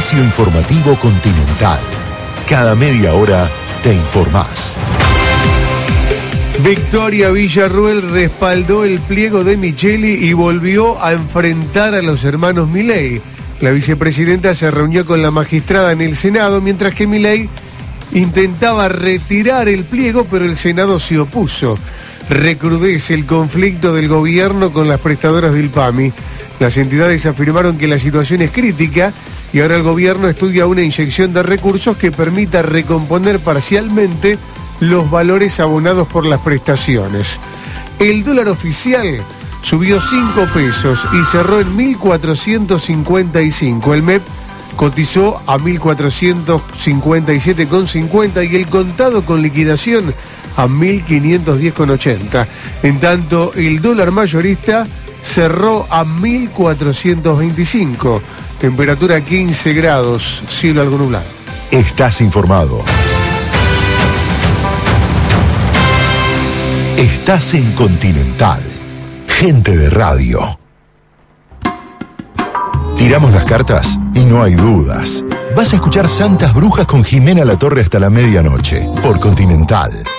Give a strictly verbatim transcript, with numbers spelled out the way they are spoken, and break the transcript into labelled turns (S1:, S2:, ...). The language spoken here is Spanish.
S1: Servicio Informativo Continental. Cada media hora te informás.
S2: Victoria Villarruel respaldó el pliego de Micheli y volvió a enfrentar a los hermanos Milei. La vicepresidenta se reunió con la magistrada en el Senado, mientras que Milei intentaba retirar el pliego, pero el Senado se opuso. Recrudece el conflicto del gobierno con las prestadoras del PAMI. Las entidades afirmaron que la situación es crítica y ahora el gobierno estudia una inyección de recursos que permita recomponer parcialmente los valores abonados por las prestaciones. El dólar oficial subió cinco pesos y cerró en mil cuatrocientos cincuenta y cinco. El M E P cotizó a mil cuatrocientos cincuenta y siete con cincuenta y el contado con liquidación a mil quinientos diez con ochenta. En tanto, el dólar mayorista cerró a mil cuatrocientos veinticinco. Temperatura quince grados, cielo algo nublado.
S1: Estás informado. Estás en Continental. Gente de radio. Tiramos las cartas y no hay dudas. Vas a escuchar Santas Brujas con Jimena Latorre hasta la medianoche por Continental.